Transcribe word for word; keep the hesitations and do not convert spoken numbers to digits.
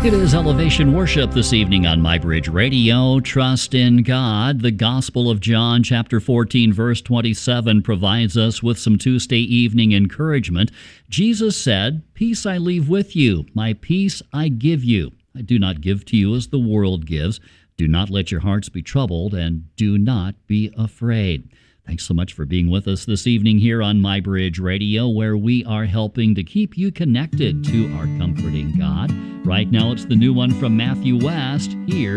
It is Elevation Worship this evening on MyBridge Radio. Trust in God. The Gospel of John, chapter fourteen, verse twenty-seven, provides us with some Tuesday evening encouragement. Jesus said, "Peace I leave with you, my peace I give you. I do not give to you as the world gives. Do not let your hearts be troubled, and do not be afraid." Thanks so much for being with us this evening here on MyBridge Radio, where we are helping to keep you connected to our comforting God. Right now, it's the new one from Matthew West here.